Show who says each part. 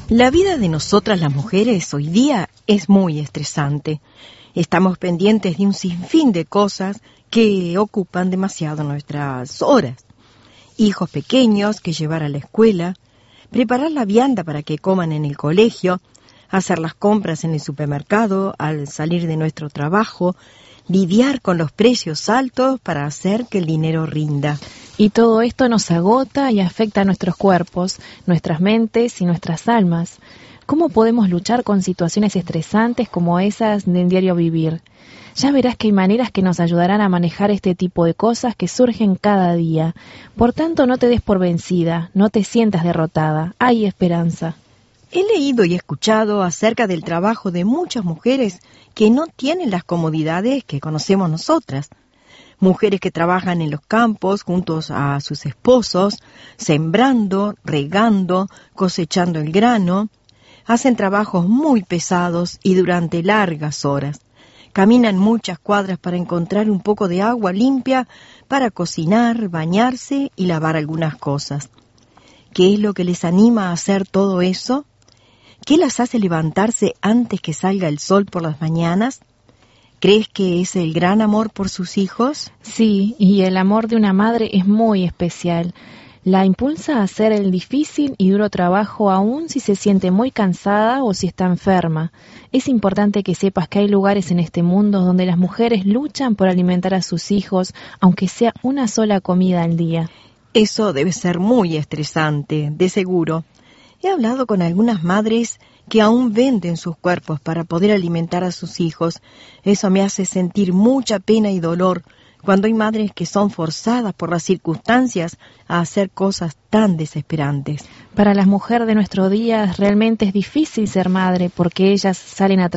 Speaker 1: La vida de nosotras las mujeres hoy día es muy estresante. Estamos pendientes de un sinfín de cosas que ocupan demasiado nuestras horas. Hijos pequeños que llevar a la escuela, preparar la vianda para que coman en el colegio, hacer las compras en el supermercado al salir de nuestro trabajo, lidiar con los precios altos para hacer que el dinero rinda.
Speaker 2: Y todo esto nos agota y afecta a nuestros cuerpos, nuestras mentes y nuestras almas. ¿Cómo podemos luchar con situaciones estresantes como esas del diario vivir? Ya verás que hay maneras que nos ayudarán a manejar este tipo de cosas que surgen cada día. Por tanto, no te des por vencida, no te sientas derrotada, hay esperanza.
Speaker 1: He leído y escuchado acerca del trabajo de muchas mujeres que no tienen las comodidades que conocemos nosotras. Mujeres que trabajan en los campos juntos a sus esposos, sembrando, regando, cosechando el grano. Hacen trabajos muy pesados y durante largas horas. Caminan muchas cuadras para encontrar un poco de agua limpia para cocinar, bañarse y lavar algunas cosas. ¿Qué es lo que les anima a hacer todo eso? ¿Qué las hace levantarse antes que salga el sol por las mañanas? ¿Crees que es el gran amor por sus hijos?
Speaker 2: Sí, y el amor de una madre es muy especial. La impulsa a hacer el difícil y duro trabajo aún si se siente muy cansada o si está enferma. Es importante que sepas que hay lugares en este mundo donde las mujeres luchan por alimentar a sus hijos, aunque sea una sola comida al día.
Speaker 1: Eso debe ser muy estresante, de seguro. He hablado con algunas madres que aún venden sus cuerpos para poder alimentar a sus hijos. Eso me hace sentir mucha pena y dolor cuando hay madres que son forzadas por las circunstancias a hacer cosas tan desesperantes.
Speaker 2: Para las mujeres de nuestro día realmente es difícil ser madre porque ellas salen a